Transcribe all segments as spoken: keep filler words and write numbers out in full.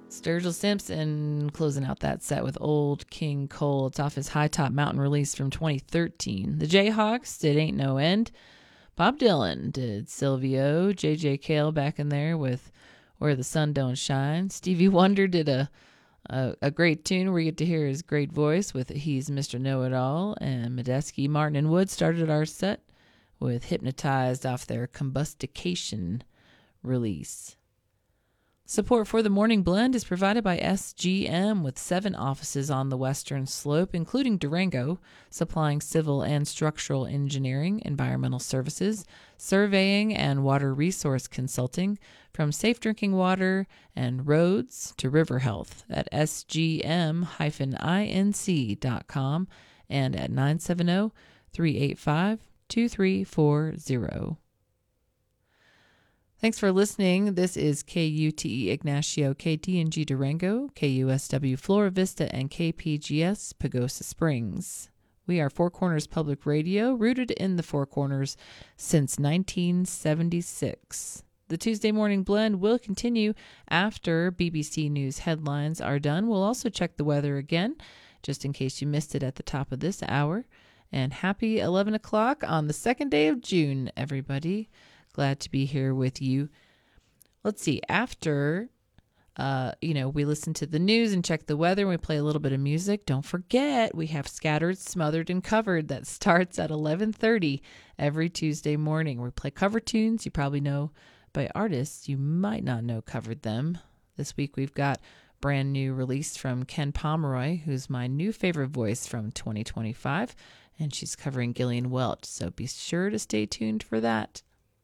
Sturgill Simpson closing out that set with Old King Cole. It's off his High Top Mountain release from twenty thirteen. The Jayhawks did Ain't No End. Bob Dylan did Silvio. J J Cale back in there with Where the Sun Don't Shine. Stevie Wonder did a, a, a great tune where you get to hear his great voice with He's Mister Know-It-All. And Medeski, Martin, and Wood started our set with Hypnotized off their Combustication release. Support for the Morning Blend is provided by S G M with seven offices on the Western Slope, including Durango, supplying civil and structural engineering, environmental services, surveying, and water resource consulting, from safe drinking water and roads to river health at s g m dash inc dot com and at nine seven zero, three eight five, two three four zero. Thanks for listening. This is K U T E Ignacio, K T N G Durango, K U S W Flora Vista, and K P G S Pagosa Springs. We are Four Corners Public Radio, rooted in the Four Corners since nineteen seventy-six. The Tuesday Morning Blend will continue after B B C News headlines are done. We'll also check the weather again, just in case you missed it at the top of this hour. And happy eleven o'clock on the second day of June, everybody. Glad to be here with you. Let's see, after, uh, you know, we listen to the news and check the weather and we play a little bit of music, don't forget we have Scattered, Smothered, and Covered that starts at eleven thirty every Tuesday morning. We play cover tunes you probably know by artists you might not know covered them. This week we've got brand new release from Ken Pomeroy, who's my new favorite voice from twenty twenty-five, and she's covering Gillian Welch, so be sure to stay tuned for that.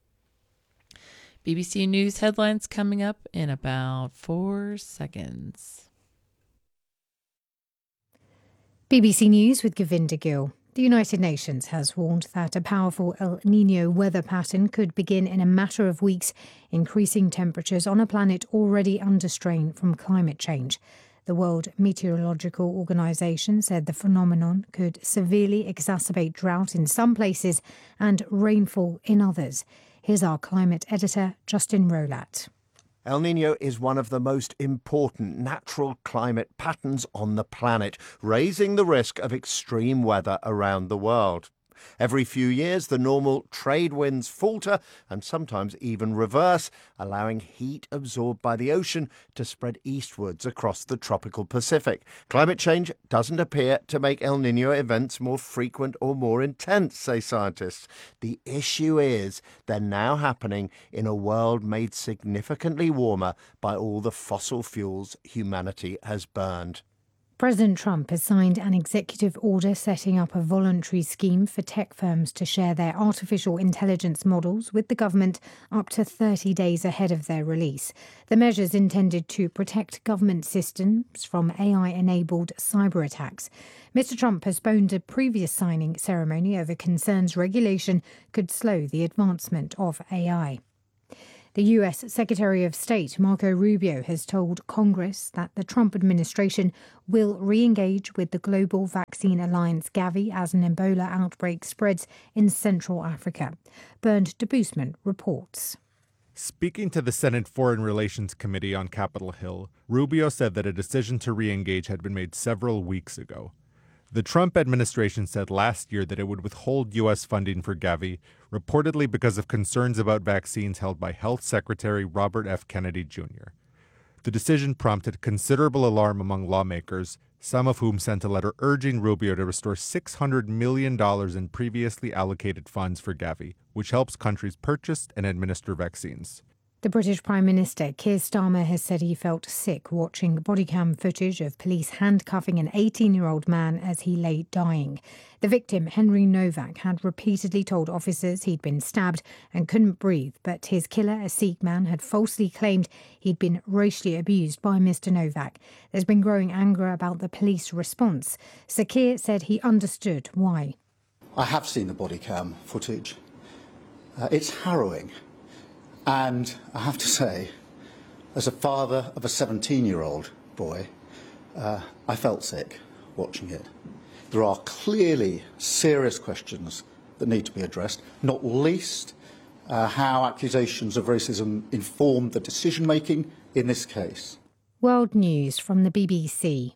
B B C News headlines coming up in about four seconds. B B C News with Govinda Gill. The United Nations has warned that a powerful El Niño weather pattern could begin in a matter of weeks, increasing temperatures on a planet already under strain from climate change. The World Meteorological Organization said the phenomenon could severely exacerbate drought in some places and rainfall in others. Here's our climate editor, Justin Rolat. El Niño is one of the most important natural climate patterns on the planet, raising the risk of extreme weather around the world. Every few years, the normal trade winds falter and sometimes even reverse, allowing heat absorbed by the ocean to spread eastwards across the tropical Pacific. Climate change doesn't appear to make El Niño events more frequent or more intense, say scientists. The issue is they're now happening in a world made significantly warmer by all the fossil fuels humanity has burned. President Trump has signed an executive order setting up a voluntary scheme for tech firms to share their artificial intelligence models with the government up to thirty days ahead of their release. The measures intended to protect government systems from A I-enabled cyber attacks. Mister Trump postponed a previous signing ceremony over concerns regulation could slow the advancement of A I. The U S Secretary of State, Marco Rubio, has told Congress that the Trump administration will re-engage with the global vaccine alliance Gavi as an Ebola outbreak spreads in Central Africa. Bernd de Boosman reports. Speaking to the Senate Foreign Relations Committee on Capitol Hill, Rubio said that a decision to re-engage had been made several weeks ago. The Trump administration said last year that it would withhold U S funding for Gavi, reportedly because of concerns about vaccines held by Health Secretary Robert F. Kennedy Junior The decision prompted considerable alarm among lawmakers, some of whom sent a letter urging Rubio to restore six hundred million dollars in previously allocated funds for Gavi, which helps countries purchase and administer vaccines. The British Prime Minister, Keir Starmer, has said he felt sick watching body cam footage of police handcuffing an eighteen-year-old man as he lay dying. The victim, Henry Novak, had repeatedly told officers he'd been stabbed and couldn't breathe, but his killer, a Sikh man, had falsely claimed he'd been racially abused by Mister Novak. There's been growing anger about the police response. Sir Keir said he understood why. I have seen the body cam footage. Uh, it's harrowing. And I have to say, as a father of a seventeen-year-old boy, uh, I felt sick watching it. There are clearly serious questions that need to be addressed, not least uh, how accusations of racism informed the decision-making in this case. World News from the B B C.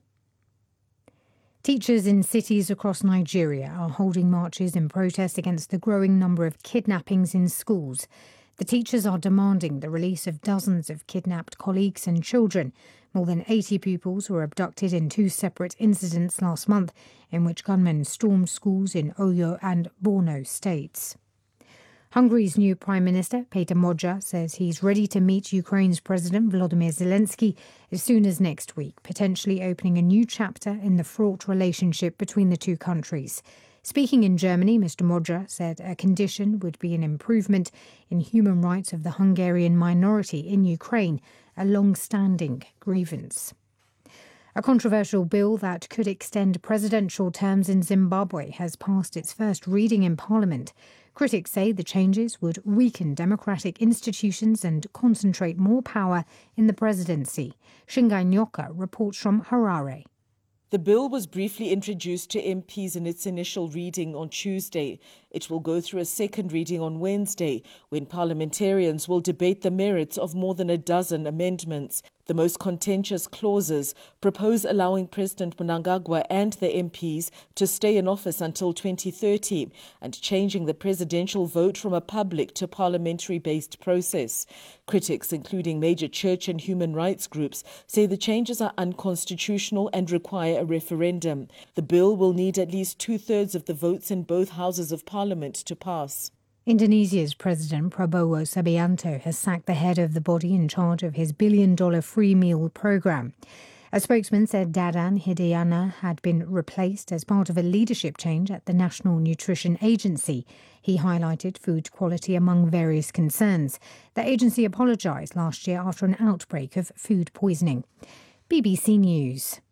Teachers in cities across Nigeria are holding marches in protest against the growing number of kidnappings in schools. The teachers are demanding the release of dozens of kidnapped colleagues and children. More than eighty pupils were abducted in two separate incidents last month, in which gunmen stormed schools in Oyo and Borno states. Hungary's new Prime Minister, Peter Magyar, says he's ready to meet Ukraine's President Volodymyr Zelensky as soon as next week, potentially opening a new chapter in the fraught relationship between the two countries. Speaking in Germany, Mister Magyar said a condition would be an improvement in human rights of the Hungarian minority in Ukraine, a long-standing grievance. A controversial bill that could extend presidential terms in Zimbabwe has passed its first reading in Parliament. Critics say the changes would weaken democratic institutions and concentrate more power in the presidency. Shingai Nyoka reports from Harare. The bill was briefly introduced to M Ps in its initial reading on Tuesday. It will go through a second reading on Wednesday, when parliamentarians will debate the merits of more than a dozen amendments. The most contentious clauses propose allowing President Mnangagwa and the M Ps to stay in office until twenty thirty and changing the presidential vote from a public to parliamentary-based process. Critics, including major church and human rights groups, say the changes are unconstitutional and require a referendum. The bill will need at least two-thirds of the votes in both houses of parliament to pass. Indonesia's President Prabowo Subianto has sacked the head of the body in charge of his billion-dollar free meal program. A spokesman said Dadan Hidayana had been replaced as part of a leadership change at the National Nutrition Agency. He highlighted food quality among various concerns. The agency apologised last year after an outbreak of food poisoning. B B C News.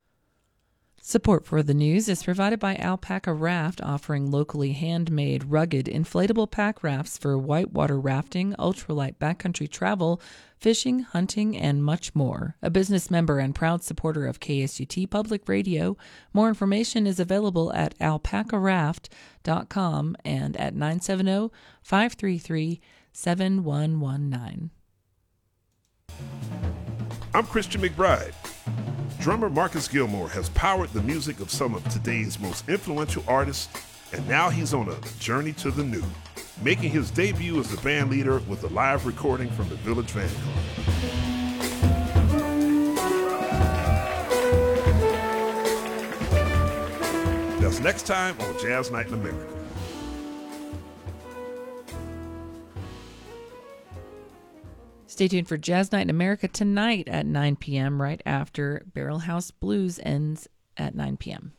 Support for the news is provided by Alpaca Raft, offering locally handmade, rugged, inflatable pack rafts for whitewater rafting, ultralight backcountry travel, fishing, hunting, and much more. A business member and proud supporter of K S U T Public Radio. More information is available at alpaca raft dot com and at nine seven zero, five three three, seven one one nine. I'm Christian McBride. Drummer Marcus Gilmore has powered the music of some of today's most influential artists, and now he's on a journey to the new, making his debut as the band leader with a live recording from the Village Vanguard. That's next time on Jazz Night in America. Stay tuned for Jazz Night in America tonight at nine p.m. right after Barrel House Blues ends at nine p.m.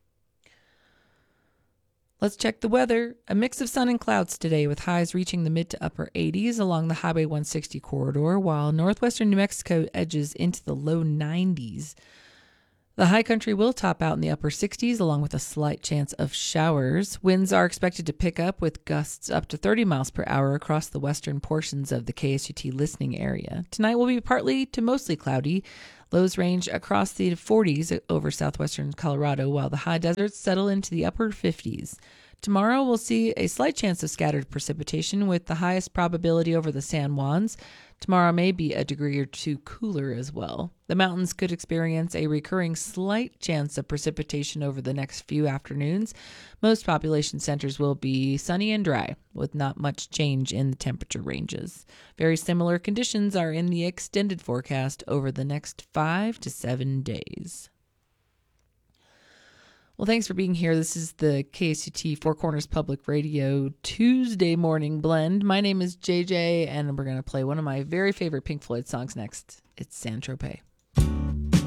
Let's check the weather. A mix of sun and clouds today with highs reaching the mid to upper eighties along the Highway one sixty corridor, while northwestern New Mexico edges into the low nineties. The high country will top out in the upper sixties, along with a slight chance of showers. Winds are expected to pick up with gusts up to thirty miles per hour across the western portions of the K S U T listening area. Tonight will be partly to mostly cloudy. Lows range across the forties over southwestern Colorado, while the high deserts settle into the upper fifties. Tomorrow we'll see a slight chance of scattered precipitation with the highest probability over the San Juans. Tomorrow may be a degree or two cooler as well. The mountains could experience a recurring slight chance of precipitation over the next few afternoons. Most population centers will be sunny and dry, with not much change in the temperature ranges. Very similar conditions are in the extended forecast over the next five to seven days. Well, thanks for being here. This is the K S U T Four Corners Public Radio Tuesday morning blend. My name is J J, and we're going to play one of my very favorite Pink Floyd songs next. It's Saint-Tropez.